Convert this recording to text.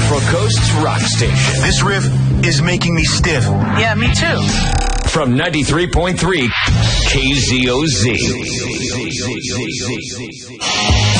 Central Coast's rock station. This riff is making me stiff. Yeah, me too. From 93.3 KZOZ.